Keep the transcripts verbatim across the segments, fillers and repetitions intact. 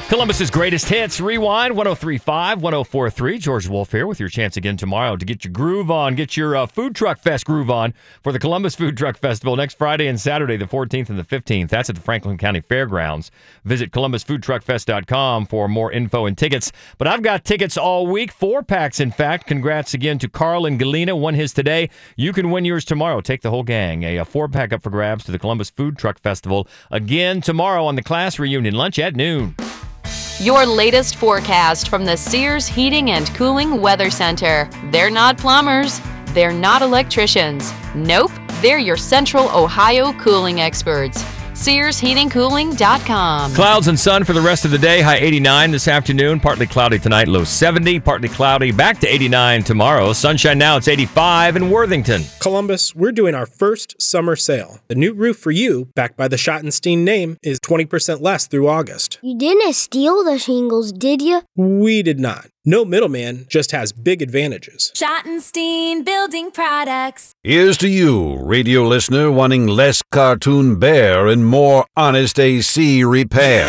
Columbus's greatest hits, Rewind, one oh three point five, one oh four point three. George Wolf here with your chance again tomorrow to get your groove on, get your uh, Food Truck Fest groove on for the Columbus Food Truck Festival next Friday and Saturday, the fourteenth and the fifteenth. That's at the Franklin County Fairgrounds. Visit columbus food truck fest dot com for more info and tickets. But I've got tickets all week, four packs, in fact. Congrats again to Carl and Galena. Won his today. You can win yours tomorrow. Take the whole gang. A, a four-pack up for grabs to the Columbus Food Truck Festival again tomorrow on the class reunion. Lunch at noon. Your latest forecast from the Sears Heating and Cooling Weather Center. They're not plumbers. They're not electricians. Nope, they're your Central Ohio cooling experts. Sears Heating Cooling dot com. Clouds and sun for the rest of the day. High eighty-nine this afternoon. Partly cloudy tonight. Low seventy. Partly cloudy. Back to eighty-nine tomorrow. Sunshine now. It's eighty-five in Worthington. Columbus, we're doing our first summer sale. The new roof for you, backed by the Schottenstein name, is twenty percent less through August. You didn't steal the shingles, did you? We did not. No middleman, just has big advantages. Schottenstein Building Products. Here's to you, radio listener wanting less cartoon bear and more honest A C repair.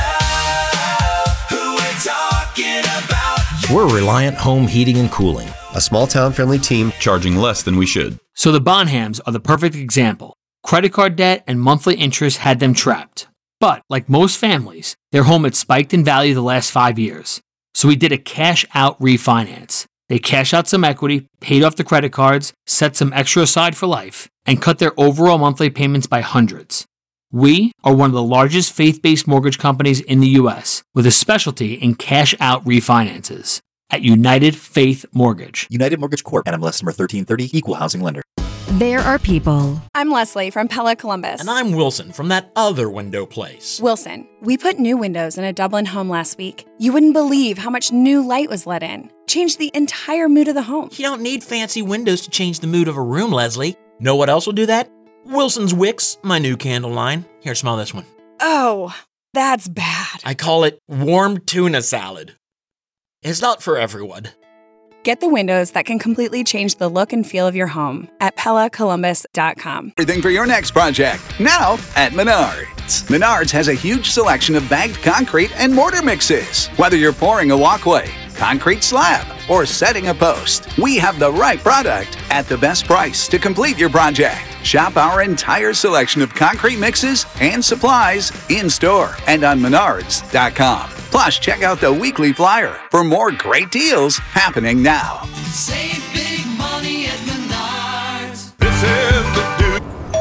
We're Reliant Home Heating and Cooling, a small-town friendly team charging less than we should. So the Bonhams are the perfect example. Credit card debt and monthly interest had them trapped. But, like most families, their home had spiked in value the last five years. So we did a cash-out refinance. They cashed out some equity, paid off the credit cards, set some extra aside for life, and cut their overall monthly payments by hundreds. We are one of the largest faith-based mortgage companies in the U S with a specialty in cash-out refinances at United Faith Mortgage. United Mortgage Corp. N M L S number thirteen thirty, Equal Housing Lender. There are people. I'm Leslie from Pella Columbus. And I'm Wilson from that other window place. Wilson, we put new windows in a Dublin home last week. You wouldn't believe how much new light was let in. Changed the entire mood of the home. You don't need fancy windows to change the mood of a room, Leslie. Know what else will do that? Wilson's Wicks, my new candle line. Here, smell this one. Oh, that's bad. I call it warm tuna salad. It's not for everyone. Get the windows that can completely change the look and feel of your home at Pella Columbus dot com. Everything for your next project, now at Menards. Menards has a huge selection of bagged concrete and mortar mixes. Whether you're pouring a walkway, concrete slab, or setting a post, we have the right product at the best price to complete your project. Shop our entire selection of concrete mixes and supplies in-store and on Menards dot com. Plus, check out the weekly flyer for more great deals happening now. Save big money at Menards. This is the dude.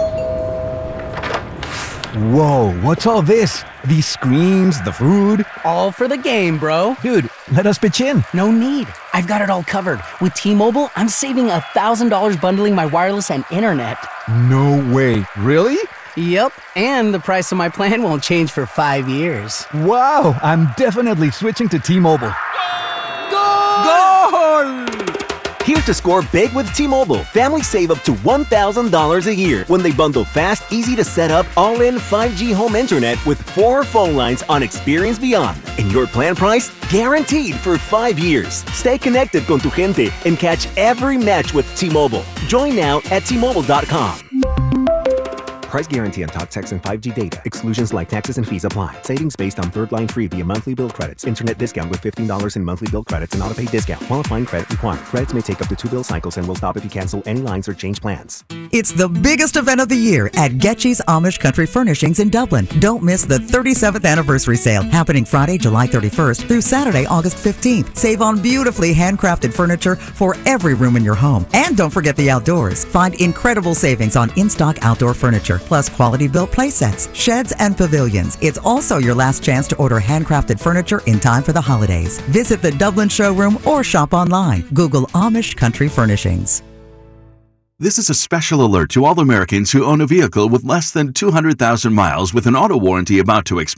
Whoa, what's all this? These screens, the food? All for the game, bro. Dude, let us pitch in. No need. I've got it all covered. With T-Mobile, I'm saving one thousand dollars bundling my wireless and internet. No way. Really? Yep, and the price of my plan won't change for five years. Wow, I'm definitely switching to T-Mobile. Goal! Goal! Here's to score big with T-Mobile. Families save up to one thousand dollars a year when they bundle fast, easy to set up, all-in five G home internet with four phone lines on Experience Beyond. And your plan price? Guaranteed for five years. Stay connected con tu gente and catch every match with T-Mobile. Join now at T Mobile dot com. Price guarantee on talk, text, and five G data. Exclusions like taxes and fees apply. Savings based on third line free via monthly bill credits. Internet discount with fifteen dollars in monthly bill credits and auto-pay discount. Qualifying credit required. Credits may take up to two bill cycles and will stop if you cancel any lines or change plans. It's the biggest event of the year at Getchy's Amish Country Furnishings in Dublin. Don't miss the thirty-seventh anniversary sale happening Friday, July thirty-first through Saturday, August fifteenth. Save on beautifully handcrafted furniture for every room in your home. And don't forget the outdoors. Find incredible savings on in-stock outdoor furniture, plus quality built play sets, sheds, and pavilions. It's also your last chance to order handcrafted furniture in time for the holidays. Visit the Dublin showroom or shop online. Google Amish Country Furnishings. This is a special alert to all Americans who own a vehicle with less than two hundred thousand miles with an auto warranty about to expire.